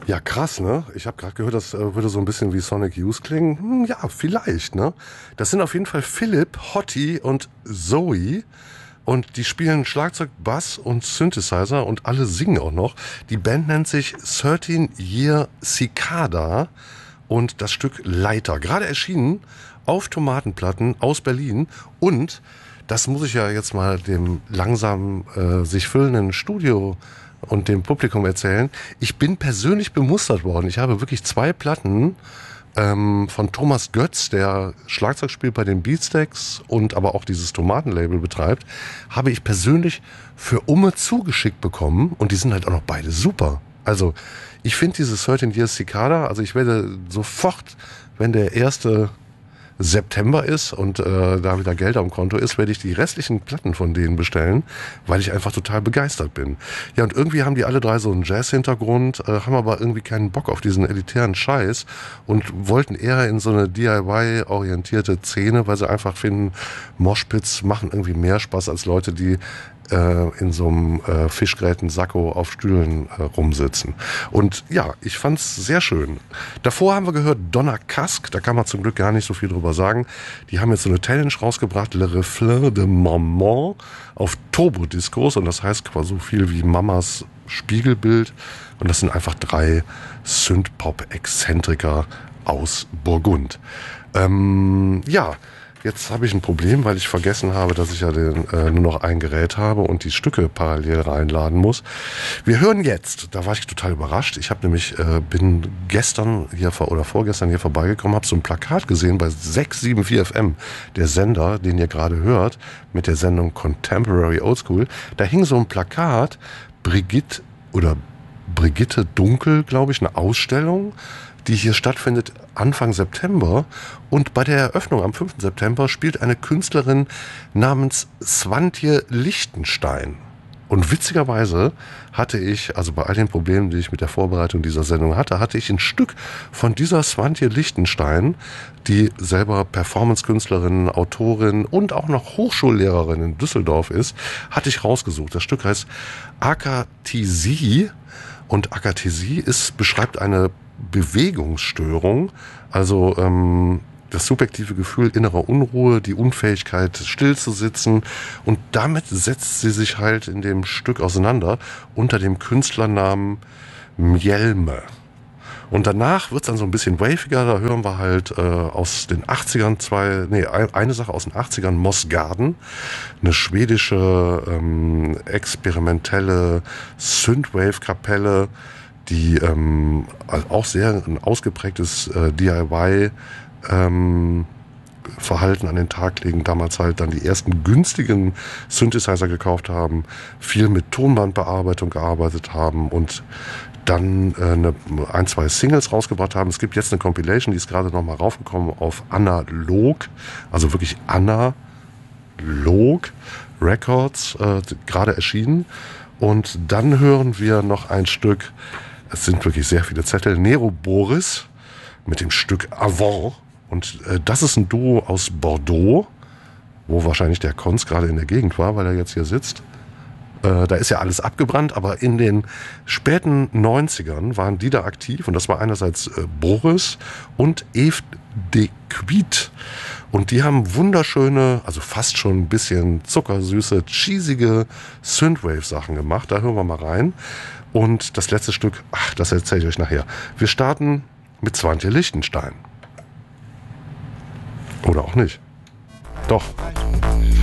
Ja, krass, ne? Ich habe gerade gehört, das würde so ein bisschen wie Sonic Youth klingen. Ja, vielleicht, ne? Das sind auf jeden Fall Philipp, Hottie und Zoe. Und die spielen Schlagzeug, Bass und Synthesizer und alle singen auch noch. Die Band nennt sich 13 Year Cicada und das Stück Leiter. Gerade erschienen auf Tomatenplatten aus Berlin. Und das muss ich ja jetzt mal dem langsam sich füllenden Studio und dem Publikum erzählen. Ich bin persönlich bemustert worden. Ich habe wirklich 2 Platten von Thomas Götz, der Schlagzeug spielt bei den Beatsteaks und aber auch dieses Tomatenlabel betreibt, habe ich persönlich für Umme zugeschickt bekommen und die sind halt auch noch beide super. Also ich finde dieses 13 Years Cicada, also ich werde sofort, wenn der erste September ist und da wieder Geld am Konto ist, werde ich die restlichen Platten von denen bestellen, weil ich einfach total begeistert bin. Ja, und irgendwie haben die alle 3 so einen Jazz-Hintergrund, haben aber irgendwie keinen Bock auf diesen elitären Scheiß und wollten eher in so eine DIY-orientierte Szene, weil sie einfach finden, Moshpits machen irgendwie mehr Spaß als Leute, die in so einem Fischgräten-Sakko auf Stühlen rumsitzen. Und ja, ich fand's sehr schön. Davor haben wir gehört Donna Kask, da kann man zum Glück gar nicht so viel drüber sagen. Die haben jetzt so eine Challenge rausgebracht, Le Reflet de Maman auf Turbo-Discos und das heißt quasi so viel wie Mamas Spiegelbild und das sind einfach 3 Synthpop-Exzentriker aus Burgund. Ja, jetzt habe ich ein Problem, weil ich vergessen habe, dass ich ja nur noch ein Gerät habe und die Stücke parallel reinladen muss. Wir hören jetzt, da war ich total überrascht. Ich habe nämlich, bin gestern hier oder vorgestern hier vorbeigekommen, habe so ein Plakat gesehen bei 674 FM, der Sender, den ihr gerade hört, mit der Sendung Contemporary Oldschool. Da hing so ein Plakat, Brigitte Dunkel, glaube ich, eine Ausstellung, die hier stattfindet Anfang September. Und bei der Eröffnung am 5. September spielt eine Künstlerin namens Swantje Lichtenstein. Und witzigerweise hatte ich, also bei all den Problemen, die ich mit der Vorbereitung dieser Sendung hatte, hatte ich ein Stück von dieser Swantje Lichtenstein, die selber Performance-Künstlerin, Autorin und auch noch Hochschullehrerin in Düsseldorf ist, hatte ich rausgesucht. Das Stück heißt Akathesie und Akathesie beschreibt eine Bewegungsstörung, also das subjektive Gefühl innerer Unruhe, die Unfähigkeit still zu sitzen und damit setzt sie sich halt in dem Stück auseinander unter dem Künstlernamen Mjelme. Und danach wird's dann so ein bisschen waviger, da hören wir halt aus den 80ern eine Sache aus den 80ern, Moss Garden, eine schwedische experimentelle Synthwave-Kapelle, die auch sehr ein ausgeprägtes DIY Verhalten an den Tag legen, damals halt dann die ersten günstigen Synthesizer gekauft haben, viel mit Tonbandbearbeitung gearbeitet haben und dann 2 Singles rausgebracht haben. Es gibt jetzt eine Compilation, die ist gerade nochmal raufgekommen auf Analog, also wirklich Analog Records, gerade erschienen. Und dann hören wir noch ein Stück, es sind wirklich sehr viele Zettel, Nero Boris mit dem Stück Avant. Und das ist ein Duo aus Bordeaux, wo wahrscheinlich der Konz gerade in der Gegend war, weil er jetzt hier sitzt. Da ist ja alles abgebrannt, aber in den späten 90ern waren die da aktiv und das war einerseits Boris und Eve de Quid. Und die haben wunderschöne, also fast schon ein bisschen zuckersüße, cheesige Synthwave-Sachen gemacht. Da hören wir mal rein. Und das letzte Stück, das erzähle ich euch nachher. Wir starten mit Swantje Lichtenstein. Oder auch nicht. Doch.